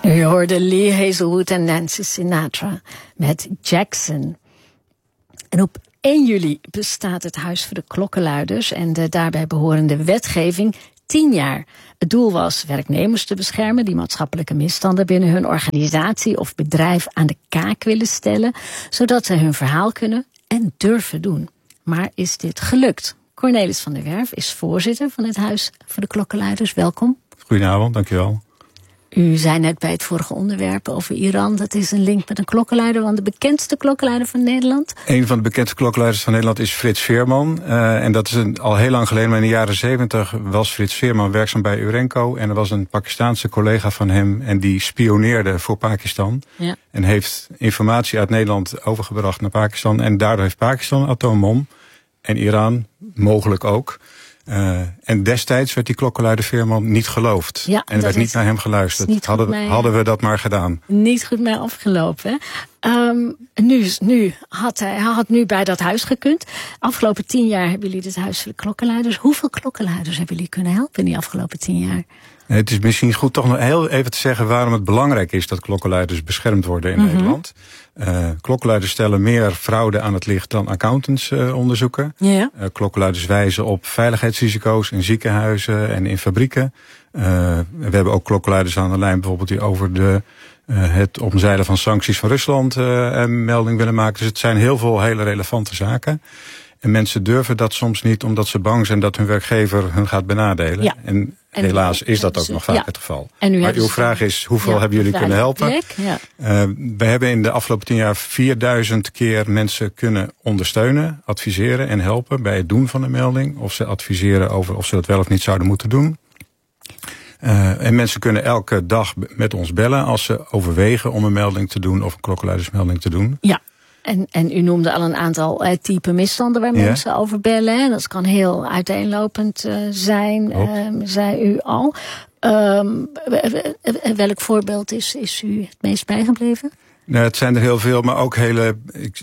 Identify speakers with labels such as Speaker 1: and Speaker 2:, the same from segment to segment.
Speaker 1: U hoorde Lee Hazelwood en Nancy Sinatra met Jackson. En op 1 juli bestaat het Huis voor de Klokkenluiders en de daarbij behorende wetgeving 10 jaar. Het doel was werknemers te beschermen die maatschappelijke misstanden binnen hun organisatie of bedrijf aan de kaak willen stellen, zodat ze hun verhaal kunnen en durven doen. Maar is dit gelukt? Cornelis van der Werf is voorzitter van het Huis voor de Klokkenluiders. Welkom.
Speaker 2: Goedenavond, dankjewel.
Speaker 1: U zei net bij het vorige onderwerp over Iran, dat is een link met een klokkenluider, want de bekendste klokkenluider van Nederland?
Speaker 2: Een van de bekendste klokkenluiders van Nederland is Frits Veerman. En dat is al heel lang geleden, maar in de jaren 70 was Frits Veerman werkzaam bij Urenco. En er was een Pakistaanse collega van hem en die spioneerde voor Pakistan. Ja. En heeft informatie uit Nederland overgebracht naar Pakistan. En daardoor heeft Pakistan een atoombom. En Iran mogelijk ook. En destijds werd die klokkenluider Veerman niet geloofd. Ja, en er werd niet naar hem geluisterd. Hadden we dat maar gedaan.
Speaker 1: Niet goed mee afgelopen. Nu had hij had nu bij dat huis gekund. Afgelopen 10 jaar hebben jullie het Huis voor de Klokkenluiders. Hoeveel klokkenluiders hebben jullie kunnen helpen in die afgelopen 10 jaar?
Speaker 2: Het is misschien goed toch nog heel even te zeggen waarom het belangrijk is dat klokkenluiders beschermd worden in Nederland. Klokkenluiders stellen meer fraude aan het licht dan accountants onderzoeken. Ja. Klokkenluiders wijzen op veiligheidsrisico's in ziekenhuizen en in fabrieken. We hebben ook klokkenluiders aan de lijn bijvoorbeeld die over het omzeilen van sancties van Rusland een melding willen maken. Dus het zijn heel veel hele relevante zaken. En mensen durven dat soms niet omdat ze bang zijn dat hun werkgever hun gaat benadelen. Ja. En helaas is dat ook nog vaak het geval. Maar uw vraag is, hoeveel hebben jullie kunnen helpen? Ja. We hebben in de afgelopen 10 jaar 4000 keer mensen kunnen ondersteunen, adviseren en helpen bij het doen van een melding. Of ze adviseren over of ze dat wel of niet zouden moeten doen. En mensen kunnen elke dag met ons bellen als ze overwegen om een melding te doen of een klokkenluidersmelding te doen. Ja.
Speaker 1: En u noemde al een aantal type misstanden waar mensen over bellen. Dat kan heel uiteenlopend zijn, zei u al. Welk voorbeeld is u het meest bijgebleven?
Speaker 2: Nou, het zijn er heel veel, maar ook hele,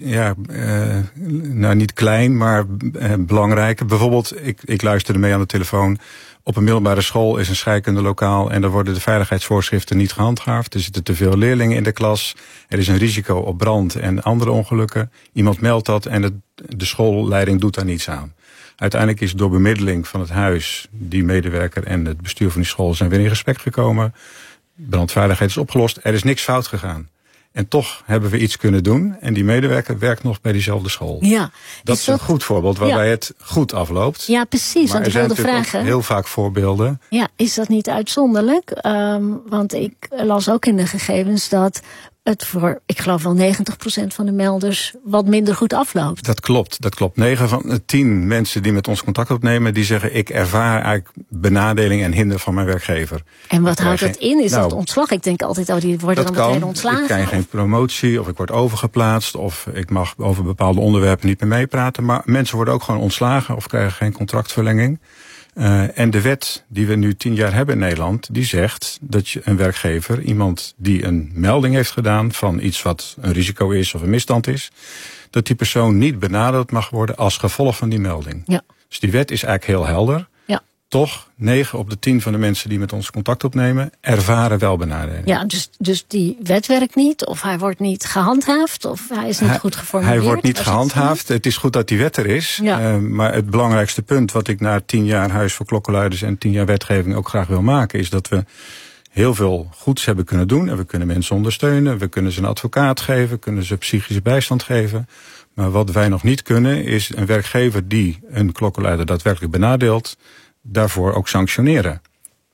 Speaker 2: niet klein, maar belangrijke. Bijvoorbeeld, ik luisterde mee aan de telefoon. Op een middelbare school is een scheikundelokaal en daar worden de veiligheidsvoorschriften niet gehandhaafd. Er zitten te veel leerlingen in de klas. Er is een risico op brand en andere ongelukken. Iemand meldt dat en de schoolleiding doet daar niets aan. Uiteindelijk is door bemiddeling van het huis, die medewerker en het bestuur van die school zijn weer in gesprek gekomen. Brandveiligheid is opgelost. Er is niks fout gegaan. En toch hebben we iets kunnen doen. En die medewerker werkt nog bij diezelfde school. Ja, dat is een goed voorbeeld waarbij het goed afloopt.
Speaker 1: Ja, precies.
Speaker 2: Maar
Speaker 1: want ik wilde vragen.
Speaker 2: Heel vaak voorbeelden.
Speaker 1: Ja, is dat niet uitzonderlijk? Want ik las ook in de gegevens dat het voor, ik geloof wel 90% van de melders wat minder goed afloopt.
Speaker 2: Dat klopt. 9 van de 10 mensen die met ons contact opnemen, die zeggen ik ervaar eigenlijk benadeling en hinder van mijn werkgever.
Speaker 1: En wat houdt dat in? Is dat ontslag? Ik denk altijd, die worden dan meteen ontslagen.
Speaker 2: Ik krijg geen promotie of ik word overgeplaatst of ik mag over bepaalde onderwerpen niet meer meepraten. Maar mensen worden ook gewoon ontslagen of krijgen geen contractverlenging. En de wet die we nu 10 jaar hebben in Nederland, die zegt dat je een werkgever, iemand die een melding heeft gedaan van iets wat een risico is of een misstand is, dat die persoon niet benadeeld mag worden als gevolg van die melding. Ja. Dus die wet is eigenlijk heel helder. Ja. Toch, 9 op de 10 van de mensen die met ons contact opnemen, ervaren wel benadeling.
Speaker 1: Ja, dus die wet werkt niet, of hij wordt niet gehandhaafd, of hij is niet goed geformuleerd.
Speaker 2: Hij wordt niet gehandhaafd. Het is goed dat die wet er is. Ja. Maar het belangrijkste punt wat ik na 10 jaar Huis voor Klokkenluiders en 10 jaar wetgeving ook graag wil maken, is dat we heel veel goeds hebben kunnen doen. En we kunnen mensen ondersteunen, we kunnen ze een advocaat geven, kunnen ze psychische bijstand geven. Maar wat wij nog niet kunnen, is een werkgever die een klokkenluider daadwerkelijk benadeelt, daarvoor ook sanctioneren.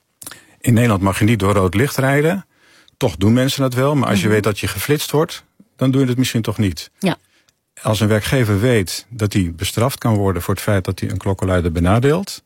Speaker 2: In Nederland mag je niet door rood licht rijden. Toch doen mensen dat wel. Maar als je weet dat je geflitst wordt, dan doe je het misschien toch niet. Ja. Als een werkgever weet dat hij bestraft kan worden voor het feit dat hij een klokkenluider benadeelt,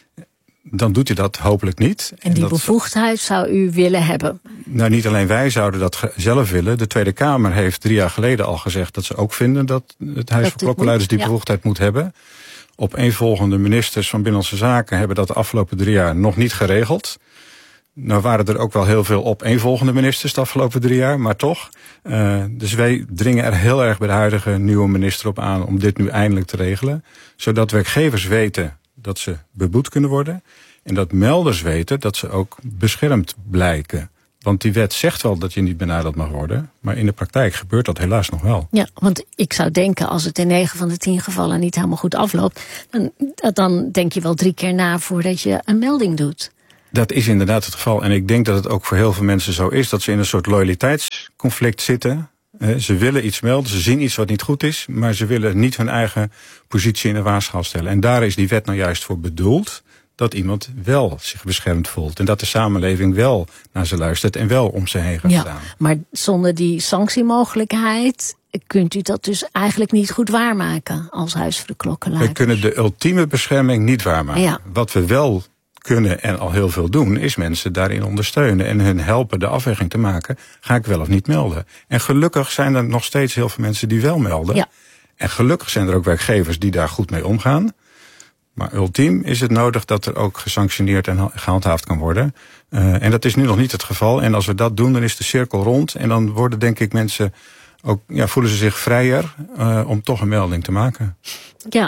Speaker 2: dan doet hij dat hopelijk niet.
Speaker 1: En die bevoegdheid zou u willen hebben?
Speaker 2: Nou, niet alleen wij zouden dat zelf willen. De Tweede Kamer heeft 3 jaar geleden al gezegd dat ze ook vinden dat het Huis voor Klokkenluiders die bevoegdheid moet hebben. Opeenvolgende ministers van Binnenlandse Zaken hebben dat de afgelopen 3 jaar nog niet geregeld. Nou waren er ook wel heel veel opeenvolgende ministers de afgelopen 3 jaar, maar toch. Dus wij dringen er heel erg bij de huidige nieuwe minister op aan om dit nu eindelijk te regelen. Zodat werkgevers weten dat ze beboet kunnen worden. En dat melders weten dat ze ook beschermd blijken. Want die wet zegt wel dat je niet benadeeld mag worden. Maar in de praktijk gebeurt dat helaas nog wel.
Speaker 1: Ja, want ik zou denken, als het in 9 van de 10 gevallen niet helemaal goed afloopt, dan denk je wel 3 keer na voordat je een melding doet.
Speaker 2: Dat is inderdaad het geval. En ik denk dat het ook voor heel veel mensen zo is, dat ze in een soort loyaliteitsconflict zitten. Ze willen iets melden, ze zien iets wat niet goed is, maar ze willen niet hun eigen positie in de waagschaal stellen. En daar is die wet nou juist voor bedoeld, dat iemand wel zich beschermd voelt. En dat de samenleving wel naar ze luistert en wel om ze heen gaat staan.
Speaker 1: Maar zonder die sanctiemogelijkheid kunt u dat dus eigenlijk niet goed waarmaken als Huis voor de Klokkenluiders.
Speaker 2: We kunnen de ultieme bescherming niet waarmaken. Ja. Wat we wel kunnen en al heel veel doen, is mensen daarin ondersteunen en hun helpen de afweging te maken. Ga ik wel of niet melden? En gelukkig zijn er nog steeds heel veel mensen die wel melden. Ja. En gelukkig zijn er ook werkgevers die daar goed mee omgaan. Maar ultiem is het nodig dat er ook gesanctioneerd en gehandhaafd kan worden. En dat is nu nog niet het geval. En als we dat doen, dan is de cirkel rond. En dan worden, denk ik, mensen ook, voelen ze zich vrijer om toch een melding te maken.
Speaker 1: Ja,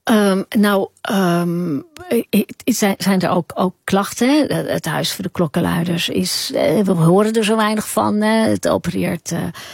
Speaker 1: zijn er ook klachten? Het Huis voor de Klokkenluiders we horen er zo weinig van. Het opereert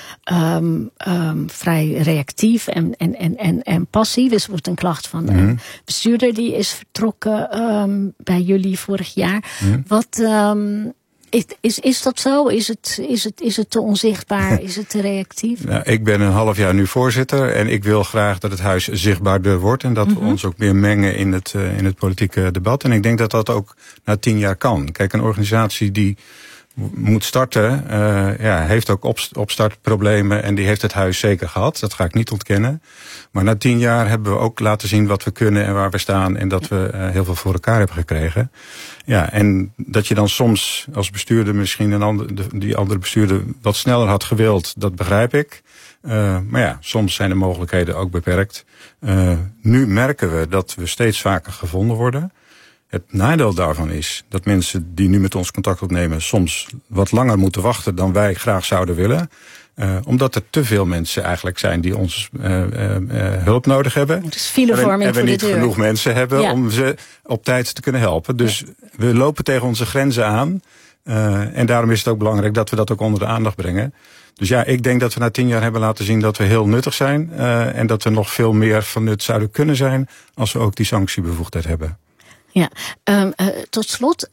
Speaker 1: vrij reactief en passief. Dus er wordt een klacht van een bestuurder die is vertrokken bij jullie vorig jaar. Wat is dat zo? Is het te onzichtbaar? Is het te reactief?
Speaker 2: Nou, ik ben een half jaar nu voorzitter en ik wil graag dat het huis zichtbaarder wordt en dat we ons ook meer mengen in het politieke debat. En ik denk dat dat ook na 10 jaar kan. Kijk, een organisatie die moet starten, heeft ook opstartproblemen en die heeft het huis zeker gehad. Dat ga ik niet ontkennen. Maar na 10 jaar hebben we ook laten zien wat we kunnen en waar we staan en dat we heel veel voor elkaar hebben gekregen. Ja, en dat je dan soms als bestuurder misschien die andere bestuurder wat sneller had gewild, dat begrijp ik. Maar ja, soms zijn de mogelijkheden ook beperkt. Nu merken we dat we steeds vaker gevonden worden. Het nadeel daarvan is dat mensen die nu met ons contact opnemen soms wat langer moeten wachten dan wij graag zouden willen. Omdat er te veel mensen eigenlijk zijn die ons hulp nodig hebben.
Speaker 1: Dus filevorming
Speaker 2: en we niet genoeg mensen hebben om ze op tijd te kunnen helpen. Dus we lopen tegen onze grenzen aan. En daarom is het ook belangrijk dat we dat ook onder de aandacht brengen. Dus ja, ik denk dat we na 10 jaar hebben laten zien dat we heel nuttig zijn. En dat we nog veel meer van nut zouden kunnen zijn als we ook die sanctiebevoegdheid hebben.
Speaker 1: Ja, tot slot,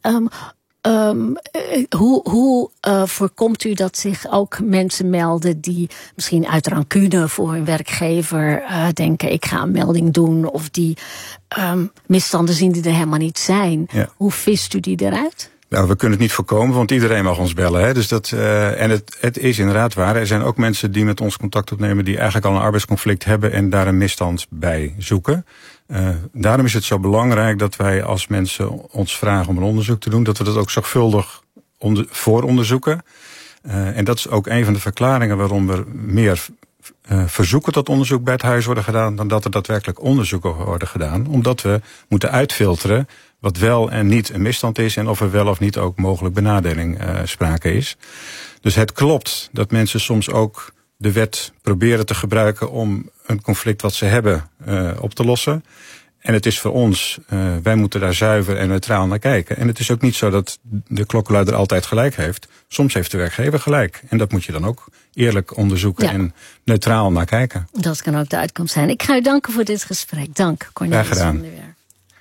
Speaker 1: hoe voorkomt u dat zich ook mensen melden die misschien uit rancune voor hun werkgever denken ik ga een melding doen of die misstanden zien die er helemaal niet zijn? Ja. Hoe vist u die eruit?
Speaker 2: Nou, we kunnen het niet voorkomen, want iedereen mag ons bellen. Hè? Dus het is inderdaad waar. Er zijn ook mensen die met ons contact opnemen die eigenlijk al een arbeidsconflict hebben en daar een misstand bij zoeken. Daarom is het zo belangrijk dat wij als mensen ons vragen om een onderzoek te doen, dat we dat ook zorgvuldig vooronderzoeken. En dat is ook een van de verklaringen waarom er meer verzoeken tot onderzoek bij het huis worden gedaan dan dat er daadwerkelijk onderzoeken worden gedaan. Omdat we moeten uitfilteren wat wel en niet een misstand is en of er wel of niet ook mogelijk benadeling sprake is. Dus het klopt dat mensen soms ook de wet proberen te gebruiken om een conflict wat ze hebben op te lossen. En het is voor ons, wij moeten daar zuiver en neutraal naar kijken. En het is ook niet zo dat de klokkenluider altijd gelijk heeft. Soms heeft de werkgever gelijk. En dat moet je dan ook eerlijk onderzoeken en neutraal naar kijken.
Speaker 1: Dat kan ook de uitkomst zijn. Ik ga u danken voor dit gesprek. Dank, Cornelis van der Werf.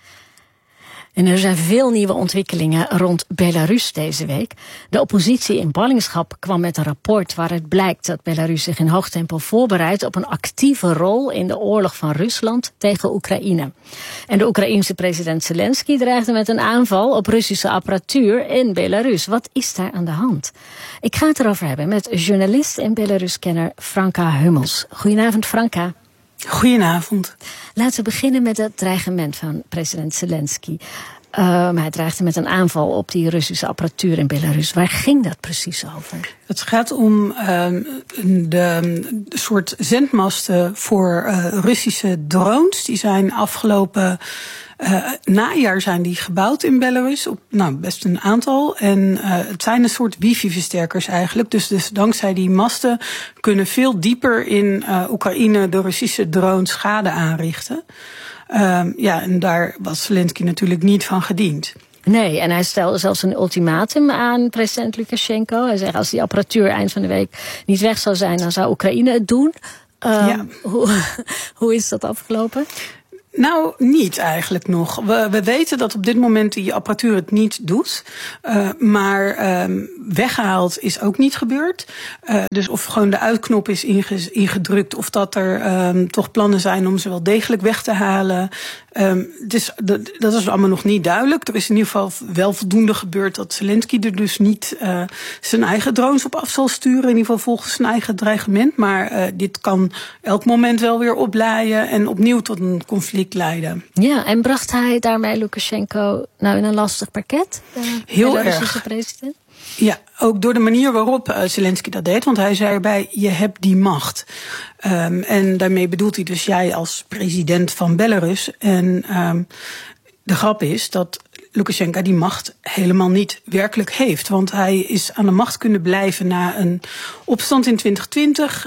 Speaker 1: En er zijn veel nieuwe ontwikkelingen rond Belarus deze week. De oppositie in ballingschap kwam met een rapport waaruit blijkt dat Belarus zich in hoog tempo voorbereidt op een actieve rol in de oorlog van Rusland tegen Oekraïne. En de Oekraïense president Zelensky dreigde met een aanval op Russische apparatuur in Belarus. Wat is daar aan de hand? Ik ga het erover hebben met journalist en Belarus-kenner Franka Hummels. Goedenavond, Franka.
Speaker 3: Goedenavond.
Speaker 1: Laten we beginnen met het dreigement van president Zelensky. Hij dreigde met een aanval op die Russische apparatuur in Belarus. Waar ging dat precies over?
Speaker 3: Het gaat om de soort zendmasten voor Russische drones. Die zijn afgelopen najaar zijn die gebouwd in Belarus. Best een aantal. En het zijn een soort wifi-versterkers eigenlijk. Dus dankzij die masten kunnen veel dieper in Oekraïne de Russische drones schade aanrichten. En daar was Zelensky natuurlijk niet van gediend.
Speaker 1: Nee, en hij stelde zelfs een ultimatum aan president Lukasjenko. Hij zegt, als die apparatuur eind van de week niet weg zou zijn, dan zou Oekraïne het doen. Hoe is dat afgelopen?
Speaker 3: Nou, niet eigenlijk nog. We weten dat op dit moment die apparatuur het niet doet. Maar weggehaald is ook niet gebeurd. Dus of gewoon de uitknop is ingedrukt, of dat er toch plannen zijn om ze wel degelijk weg te halen. Dus dat is allemaal nog niet duidelijk. Er is in ieder geval wel voldoende gebeurd dat Zelensky er dus niet zijn eigen drones op af zal sturen. In ieder geval volgens zijn eigen dreigement. Maar dit kan elk moment wel weer oplaaien en opnieuw tot een conflict leiden.
Speaker 1: Ja, en bracht hij daarmee Lukasjenko nou in een lastig pakket?
Speaker 3: Heel erg.
Speaker 1: De Russische president?
Speaker 3: Ja, ook door de manier waarop Zelensky dat deed. Want hij zei erbij, je hebt die macht. En daarmee bedoelt hij dus jij als president van Belarus. En de grap is dat Lukasjenko die macht helemaal niet werkelijk heeft. Want hij is aan de macht kunnen blijven na een opstand in 2020.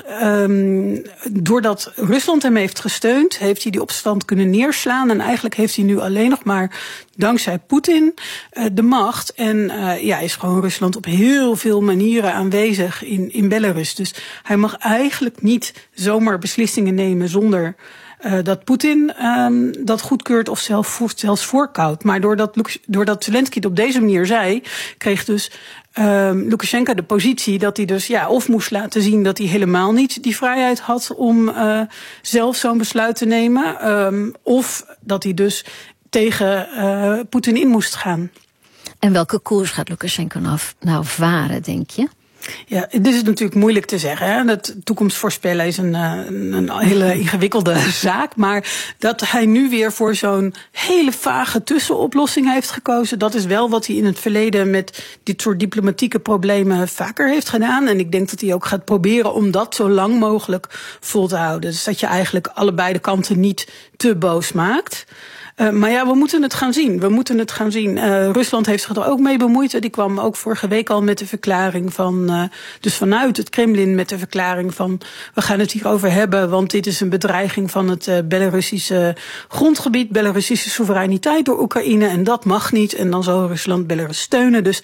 Speaker 3: Doordat Rusland hem heeft gesteund, heeft hij die opstand kunnen neerslaan. En eigenlijk heeft hij nu alleen nog maar dankzij Poetin de macht. En is gewoon Rusland op heel veel manieren aanwezig in Belarus. Dus hij mag eigenlijk niet zomaar beslissingen nemen zonder dat Poetin dat goedkeurt of zelfs voorkoudt. Maar doordat Zelensky het op deze manier zei, kreeg dus Lukasjenko de positie dat hij dus of moest laten zien dat hij helemaal niet die vrijheid had om zelf zo'n besluit te nemen, of dat hij dus tegen Poetin in moest gaan.
Speaker 1: En welke koers gaat Lukasjenko nou varen, denk je?
Speaker 3: Ja, dit is natuurlijk moeilijk te zeggen. Hè? Dat toekomst voorspellen is een hele ingewikkelde zaak. Maar dat hij nu weer voor zo'n hele vage tussenoplossing heeft gekozen, dat is wel wat hij in het verleden met dit soort diplomatieke problemen vaker heeft gedaan. En ik denk dat hij ook gaat proberen om dat zo lang mogelijk vol te houden. Dus dat je eigenlijk allebei de kanten niet te boos maakt. Maar we moeten het gaan zien. Rusland heeft zich er ook mee bemoeid. Die kwam ook vorige week al met de verklaring van, dus vanuit het Kremlin met de verklaring van, we gaan het hierover hebben, want dit is een bedreiging van het Belarussische grondgebied, Belarussische soevereiniteit door Oekraïne, en dat mag niet. En dan zal Rusland Belarus steunen. Dus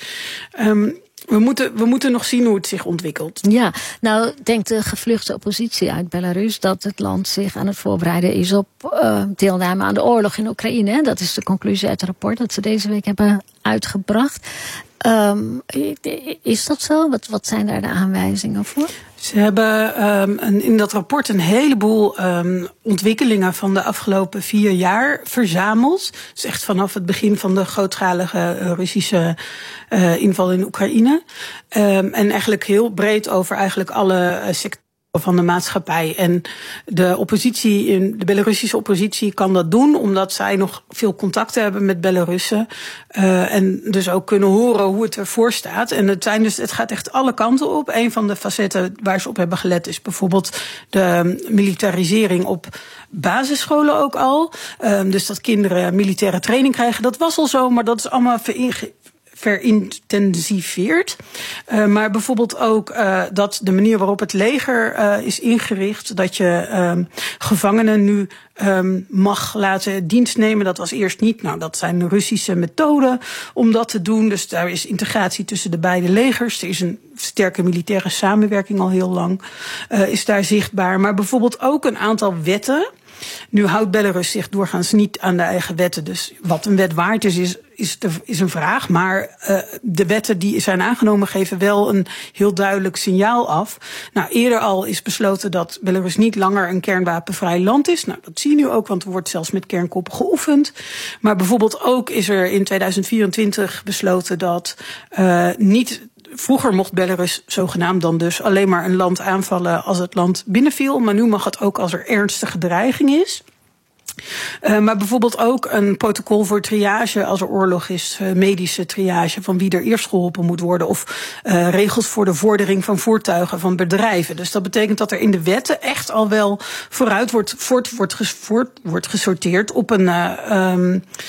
Speaker 3: we moeten nog zien hoe het zich ontwikkelt. Ja,
Speaker 1: nou denkt de gevluchte oppositie uit Belarus dat het land zich aan het voorbereiden is op deelname aan de oorlog in Oekraïne. Dat is de conclusie uit het rapport dat ze deze week hebben uitgebracht. Is dat zo? Wat zijn daar de aanwijzingen voor?
Speaker 3: Ze hebben in dat rapport een heleboel ontwikkelingen van de afgelopen 4 jaar verzameld. Dus echt vanaf het begin van de grootschalige Russische inval in Oekraïne. En eigenlijk heel breed over eigenlijk alle sectoren van de maatschappij. En de Belarussische oppositie kan dat doen omdat zij nog veel contacten hebben met Belarussen. En dus ook kunnen horen hoe het ervoor staat. En het gaat echt alle kanten op. Een van de facetten waar ze op hebben gelet is bijvoorbeeld de militarisering op basisscholen ook al. Dus dat kinderen militaire training krijgen. Dat was al zo, maar dat is allemaal verintensiveerd. Maar bijvoorbeeld ook dat de manier waarop het leger is ingericht, dat je gevangenen nu mag laten dienst nemen. Dat was eerst niet. Nou, dat zijn de Russische methoden om dat te doen. Dus daar is integratie tussen de beide legers. Er is een sterke militaire samenwerking al heel lang. Is daar zichtbaar. Maar bijvoorbeeld ook een aantal wetten. Nu houdt Belarus zich doorgaans niet aan de eigen wetten. Dus wat een wet waard is een vraag. Maar de wetten die zijn aangenomen geven wel een heel duidelijk signaal af. Nou, eerder al is besloten dat Belarus niet langer een kernwapenvrij land is. Nou, dat zie je nu ook, want er wordt zelfs met kernkoppen geoefend. Maar bijvoorbeeld ook is er in 2024 besloten dat niet. Vroeger mocht Belarus zogenaamd dan dus alleen maar een land aanvallen als het land binnenviel. Maar nu mag het ook als er ernstige dreiging is. Maar bijvoorbeeld ook een protocol voor triage als er oorlog is, medische triage van wie er eerst geholpen moet worden, of regels voor de vordering van voertuigen van bedrijven. Dus dat betekent dat er in de wetten echt al wel vooruit wordt gesorteerd op een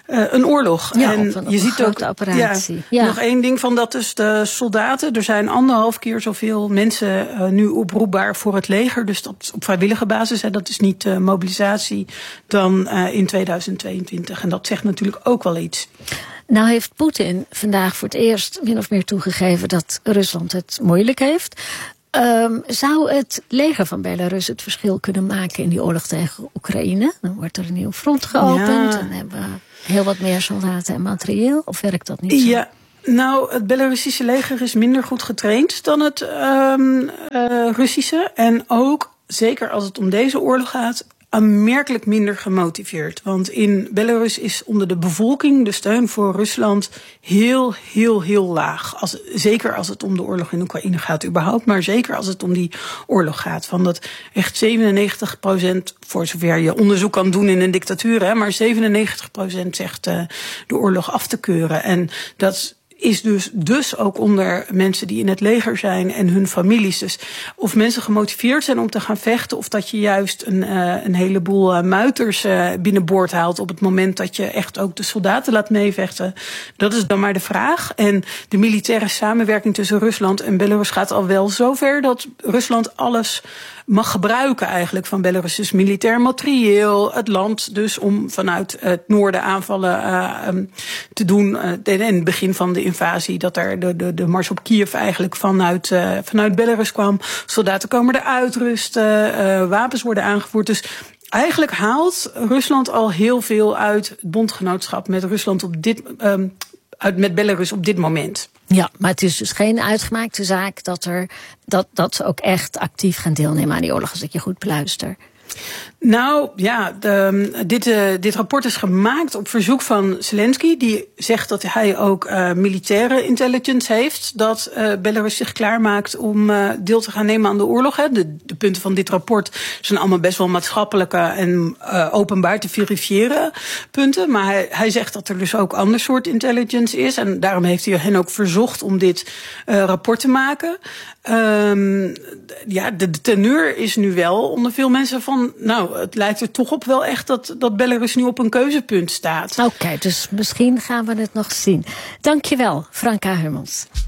Speaker 3: een oorlog.
Speaker 1: Ja,
Speaker 3: en je ziet ook
Speaker 1: operatie.
Speaker 3: Nog één ding van dat dus de soldaten. Er zijn 1,5 keer zoveel mensen nu oproepbaar voor het leger. Dus dat op vrijwillige basis. Hè, dat is niet mobilisatie dan in 2022. En dat zegt natuurlijk ook wel iets.
Speaker 1: Nou heeft Poetin vandaag voor het eerst min of meer toegegeven dat Rusland het moeilijk heeft. Zou het leger van Belarus het verschil kunnen maken in die oorlog tegen Oekraïne? Dan wordt er een nieuw front geopend en hebben we heel wat meer soldaten en materieel. Of werkt dat niet zo?
Speaker 3: Ja. Nou, het Belarussische leger is minder goed getraind dan het Russische. En ook, zeker als het om deze oorlog gaat, aanmerkelijk minder gemotiveerd. Want in Belarus is onder de bevolking de steun voor Rusland heel laag. Zeker als het om de oorlog in Oekraïne gaat überhaupt, maar zeker als het om die oorlog gaat. Van dat echt 97%, voor zover je onderzoek kan doen in een dictatuur, hè, maar 97% zegt de oorlog af te keuren. En dat is dus ook onder mensen die in het leger zijn en hun families. Dus of mensen gemotiveerd zijn om te gaan vechten, of dat je juist een heleboel muiters binnenboord haalt op het moment dat je echt ook de soldaten laat meevechten. Dat is dan maar de vraag. En de militaire samenwerking tussen Rusland en Belarus gaat al wel zover dat Rusland alles mag gebruiken eigenlijk van Belarus. Dus militair materieel, het land dus om vanuit het noorden aanvallen te doen. In het begin van de invasie, dat er de mars op Kiev eigenlijk vanuit Belarus kwam. Soldaten komen eruit rusten, wapens worden aangevoerd. Dus eigenlijk haalt Rusland al heel veel uit het bondgenootschap met Rusland met Belarus op dit moment.
Speaker 1: Ja, maar het is dus geen uitgemaakte zaak dat ze ook echt actief gaan deelnemen aan die oorlog, als ik je goed beluister.
Speaker 3: Nou ja, dit rapport is gemaakt op verzoek van Zelensky. Die zegt dat hij ook militaire intelligence heeft. Dat Belarus zich klaarmaakt om deel te gaan nemen aan de oorlog. Hè. De punten van dit rapport zijn allemaal best wel maatschappelijke en openbaar te verifiëren punten. Maar hij zegt dat er dus ook ander soort intelligence is. En daarom heeft hij hen ook verzocht om dit rapport te maken. De teneur is nu wel onder veel mensen van, nou, het lijkt er toch op wel echt dat Belarus nu op een keuzepunt staat.
Speaker 1: Oké, dus misschien gaan we het nog zien. Dankjewel, Franka Hummels.